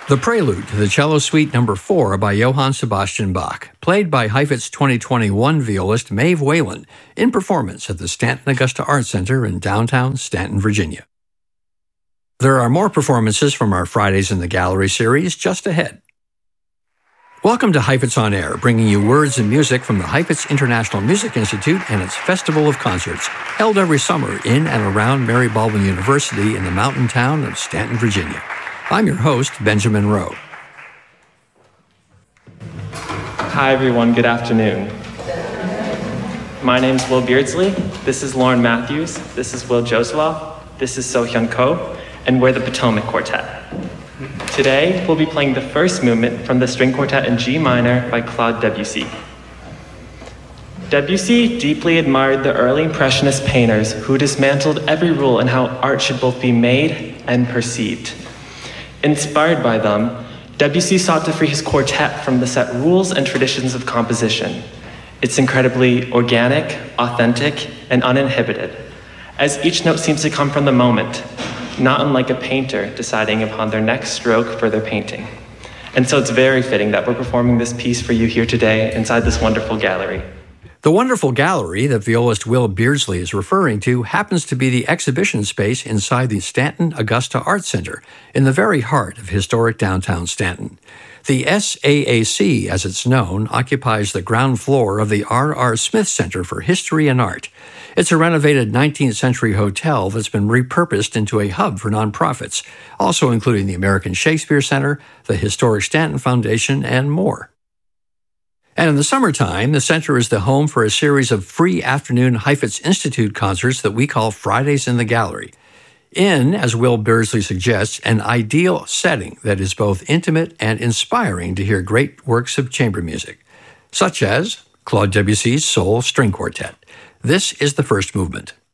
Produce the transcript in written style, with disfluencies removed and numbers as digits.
The Prelude to the Cello Suite No. 4 by Johann Sebastian Bach, played by Heifetz 2021 violist Maeve Whalen in performance at the Stanton Augusta Art Center in downtown Stanton, Virginia. There are more performances from our Fridays in the Gallery series just ahead. Welcome to Heifetz on Air, bringing you words and music from the Heifetz International Music Institute and its Festival of Concerts, held every summer in and around Mary Baldwin University in the mountain town of Stanton, Virginia. I'm your host, Benjamin Rowe. Hi, everyone. Good afternoon. My name's Will Beardsley. This is Lauren Matthews. This is Will Joselaw. This is So-Hyun Ko, and we're the Potomac Quartet. Today, we'll be playing the first movement from the String Quartet in G minor by Claude Debussy. Debussy deeply admired the early Impressionist painters who dismantled every rule in how art should both be made and perceived. Inspired by them, Debussy sought to free his quartet from the set rules and traditions of composition. It's incredibly organic, authentic, and uninhibited, as each note seems to come from the moment, not unlike a painter deciding upon their next stroke for their painting. And so it's very fitting that we're performing this piece for you here today inside this wonderful gallery. The wonderful gallery that violist Will Beardsley is referring to happens to be the exhibition space inside the Stanton Augusta Art Center in the very heart of historic downtown Stanton. The SAAC, as it's known, occupies the ground floor of the R.R. Smith Center for History and Art. It's a renovated 19th century hotel that's been repurposed into a hub for nonprofits, also including the American Shakespeare Center, the Historic Stanton Foundation, and more. And in the summertime, the center is the home for a series of free afternoon Heifetz Institute concerts that we call Fridays in the Gallery. In, as Will Beardsley suggests, an ideal setting that is both intimate and inspiring to hear great works of chamber music, such as Claude Debussy's Sole String Quartet. This is the first movement.